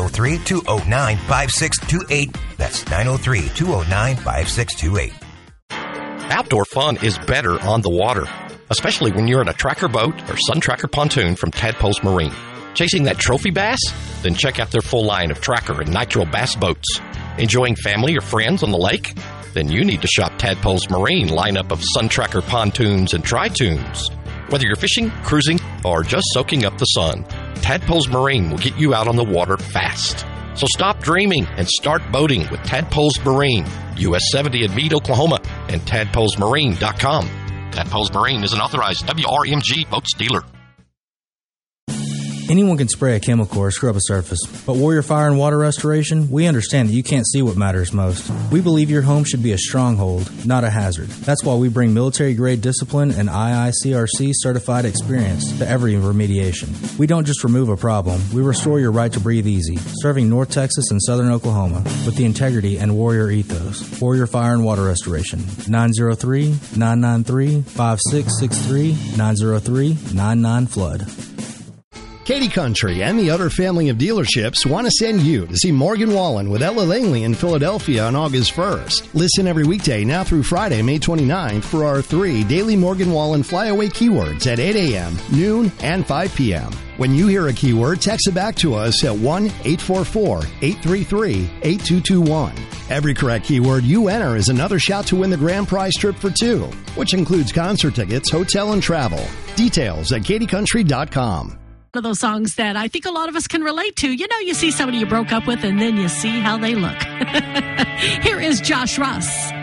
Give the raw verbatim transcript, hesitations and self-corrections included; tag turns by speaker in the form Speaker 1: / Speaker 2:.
Speaker 1: oh three, two oh nine, five six two eight. That's nine oh three, two oh nine, five six two eight.
Speaker 2: Outdoor fun is better on the water, especially when you're in a tracker boat or Sun Tracker pontoon from Tadpoles Marine. Chasing that trophy bass? Then check out their full line of tracker and nitro bass boats. Enjoying family or friends on the lake? Then you need to shop Tadpoles Marine lineup of Sun Tracker pontoons and tri-toons. Whether you're fishing, cruising, or just soaking up the sun, Tadpoles Marine will get you out on the water fast. So stop dreaming and start boating with Tadpoles Marine, U S seventy in Meade, Oklahoma, and tadpoles marine dot com. Tadpoles Marine is an authorized W R M G boats dealer.
Speaker 3: Anyone can spray a chemical or scrub a surface, but Warrior Fire and Water Restoration, we understand that you can't see what matters most. We believe your home should be a stronghold, not a hazard. That's why we bring military-grade discipline and I I C R C certified experience to every remediation. We don't just remove a problem, we restore your right to breathe easy, serving North Texas and Southern Oklahoma with the integrity and warrior ethos. Warrior Fire and Water Restoration, nine oh three, nine nine three, five six six three, nine oh three, nine nine flood.
Speaker 4: Katy Country and the other family of dealerships want to send you to see Morgan Wallen with Ella Langley in Philadelphia on August first. Listen every weekday now through Friday, May twenty-ninth for our three daily Morgan Wallen flyaway keywords at eight a.m., noon, and five p.m. When you hear a keyword, text it back to us at one eight four four, eight three three, eight two two one. Every correct keyword you enter is another shot to win the grand prize trip for two, which includes concert tickets, hotel, and travel. Details at katy country dot com.
Speaker 5: One of those songs that I think a lot of us can relate to. You know, you see somebody you broke up with and then you see how they look. Here is Josh Ross.